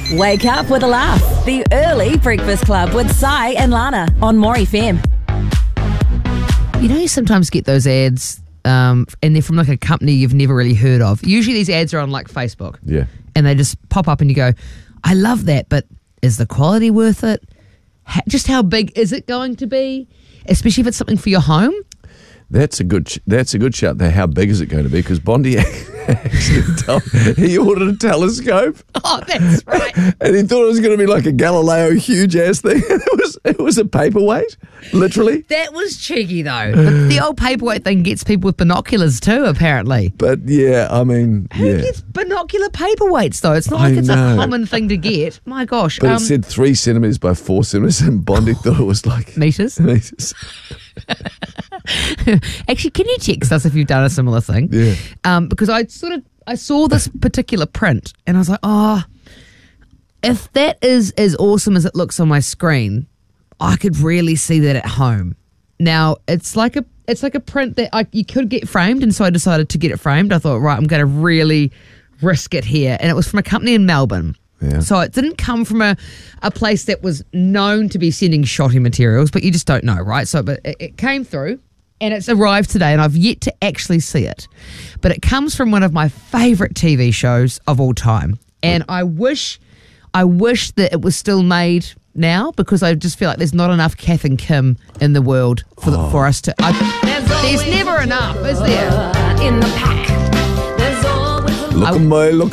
Wake up with a laugh. The Early Breakfast Club with Sai and Lana on More FM. You know, you sometimes get those ads and they're from like a company you've never really heard of. Usually these ads are on like Facebook. Yeah. And they just pop up and you go, I love that, but is the quality worth it? Just how big is it going to be? Especially if it's something for your home. That's a good shout there. How big is it going to be? Because Bondi actually he ordered a telescope. Oh, that's right. And he thought it was going to be like a Galileo huge ass thing. It was a paperweight, literally. That was cheeky though. The old paperweight thing gets people with binoculars too, apparently. But yeah, I mean, Who gets binocular paperweights though? It's not like it's a common thing to get. My gosh. But it said 3 centimetres by 4 centimetres, and Bondi thought it was like meters. Actually, can you text us if you've done a similar thing? Yeah. Because I saw this particular print and I was like, oh, if that is as awesome as it looks on my screen, I could really see that at home. Now it's like a print that you could get framed, and so I decided to get it framed. I thought, right, I'm going to really risk it here, and it was from a company in Melbourne. Yeah. So it didn't come from a place that was known to be sending shoddy materials, but you just don't know, right? So, but it came through. And it's arrived today, and I've yet to actually see it. But it comes from one of my favourite TV shows of all time. And I wish that it was still made now, because I just feel like there's not enough Kath and Kim in the world for us to... There's never enough, is there? In the pack. Look at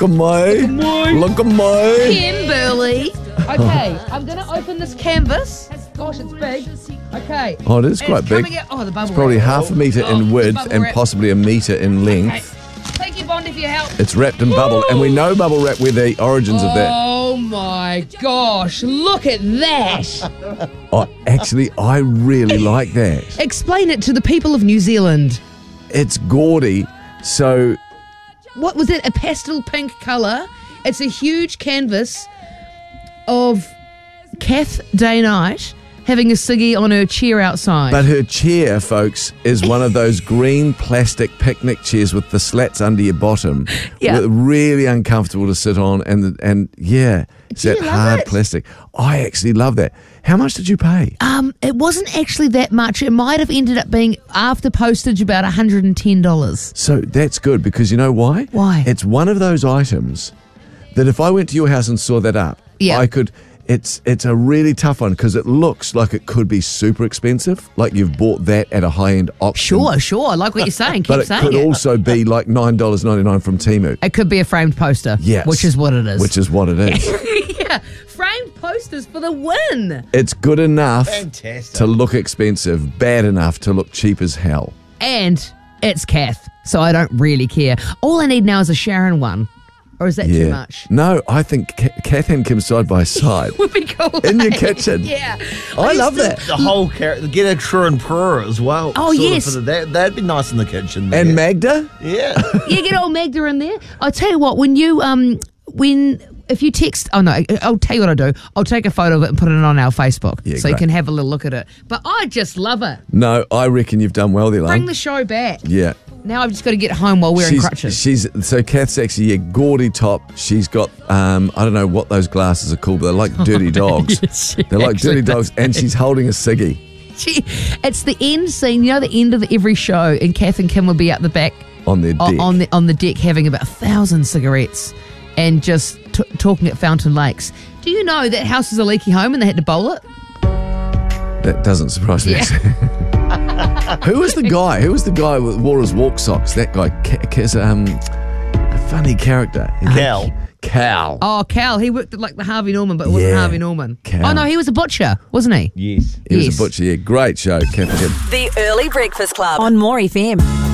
me. Look at me. Kimberly. Okay, I'm going to open this canvas. Gosh, it's big. Okay. Oh, it is quite big. The bubble It's probably half a metre in width and possibly a metre in length. Okay. Thank you, Bondi, for your help. It's wrapped in bubble, and we know bubble wrap where the origins of that. Oh my gosh, look at that. Oh, actually, I really like that. Explain it to the people of New Zealand. It's gaudy, so... What was it? A pastel pink colour. It's a huge canvas of Kath Day Night having a ciggy on her chair outside. But her chair, folks, is one of those green plastic picnic chairs with the slats under your bottom. Yeah. Really uncomfortable to sit on, and it's Do you that love hard it? plastic. I actually love that. How much did you pay? It wasn't actually that much. It might have ended up being, after postage, about $110. So that's good, because you know why? Why? It's one of those items that if I went to your house and saw that up, Yeah. I could... It's a really tough one, because it looks like it could be super expensive, like you've bought that at a high-end auction. Sure. I like what you're saying. Keep But it saying could it. also be like $9.99 from Temu. It could be a framed poster. Yes. Which is what it is. Which is what it is. Yeah. Framed posters for the win. It's good enough Fantastic. to look expensive, bad enough to look cheap as hell. And it's Kath, so I don't really care. All I need now is a Sharon one. Or is that too much? No, I think Kath and Kim side by side. Would be cool. In your kitchen. Yeah. I love that. The whole character, get a True and Purr as well. Oh, sort of yes. for that'd be nice in the kitchen. There. And Magda? Yeah. Yeah, get old Magda in there. I'll tell you what, if you text, I'll tell you what I'll do. I'll take a photo of it and put it on our Facebook, Yeah, so you great. can have a little look at it. But I just love it. No, I reckon you've done well there, Bring Lane. the show back. Yeah. Now I've just got to get home while wearing crutches. So Kath's actually a gaudy top. She's got I don't know what those glasses are called, but they're like dirty dogs. Yes, she they're like actually dirty dogs, and she's holding a ciggy. It's the end scene, you know, the end of every show, and Kath and Kim will be out the back On their deck. on the deck having about 1,000 cigarettes and just talking at Fountain Lakes. Do you know that house is a leaky home and they had to bowl it? That doesn't surprise me. Who was the guy? Who was the guy with wore his walk socks? That guy, a funny character. Cal. Oh, Cal. He worked at like the Harvey Norman, but it wasn't Yeah, Harvey Norman. Cal. Oh, no, he was a butcher, wasn't he? Yes. He was Yes. a butcher. Yeah, great show, Kath and Kim. The Early Breakfast Club on More FM.